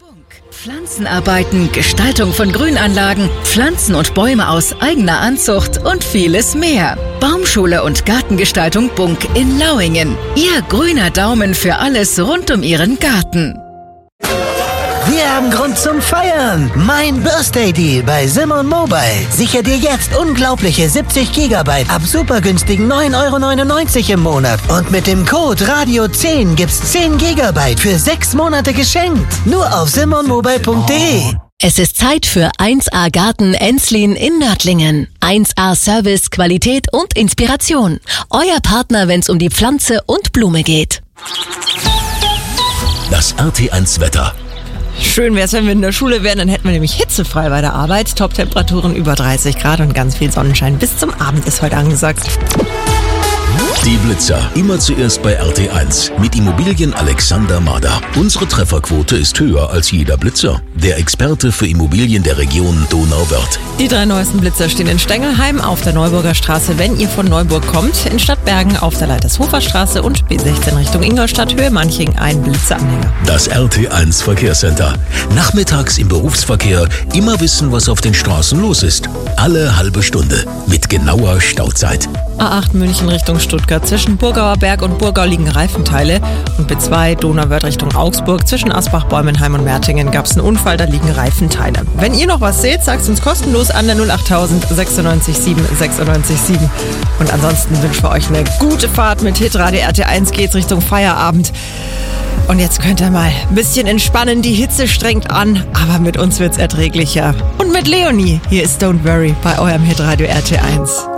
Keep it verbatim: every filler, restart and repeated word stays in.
Pflanzenarbeiten, Gestaltung von Grünanlagen, Pflanzen und Bäume aus eigener Anzucht und vieles mehr. Baumschule und Gartengestaltung Bunk in Lauingen. Ihr grüner Daumen für alles rund um Ihren Garten. Wir haben Grund zum Feiern. Mein Birthday Deal bei Simon Mobile. Sicher dir jetzt unglaubliche siebzig Gigabyte ab super günstigen neun Euro neunundneunzig im Monat. Und mit dem Code Radio zehn gibt's zehn Gigabyte für sechs Monate geschenkt. Nur auf simon mobile punkt de. Es ist Zeit für eins A Garten Enzlin in Nördlingen. eins A Service, Qualität und Inspiration. Euer Partner, wenn's um die Pflanze und Blume geht. Das R T eins Wetter. Schön wäre es, wenn wir in der Schule wären, dann hätten wir nämlich hitzefrei bei der Arbeit. Top-Temperaturen über dreißig Grad und ganz viel Sonnenschein. Bis zum Abend ist heute angesagt. Die Blitzer. Immer zuerst bei R T eins. Mit Immobilien Alexander Mader. Unsere Trefferquote ist höher als jeder Blitzer. Der Experte für Immobilien der Region Donauwörth. Die drei neuesten Blitzer stehen in Stengelheim auf der Neuburger Straße, wenn ihr von Neuburg kommt. In Stadtbergen auf der Leitershofer Straße und B sechzehn Richtung Ingolstadt, Höhe Manching, ein Blitzeranhänger. Das R T eins Verkehrscenter. Nachmittags im Berufsverkehr immer wissen, was auf den Straßen los ist. Alle halbe Stunde. Mit genauer Stauzeit. A acht München Richtung Stuttgart. Zwischen Burgauer Berg und Burgau liegen Reifenteile. Und B zwei Donauwörth Richtung Augsburg. Zwischen Asbach, Bäumenheim und Mertingen gab es einen Unfall, da liegen Reifenteile. Wenn ihr noch was seht, sagt es uns kostenlos an der null achttausend sechsundneunzig sieben sechsundneunzig sieben. Und ansonsten wünschen wir euch eine gute Fahrt mit Hitradio R T eins. Geht's Richtung Feierabend. Und jetzt könnt ihr mal ein bisschen entspannen. Die Hitze strengt an, aber mit uns wird's erträglicher. Und mit Leonie. Hier ist Don't Worry bei eurem Hitradio R T eins.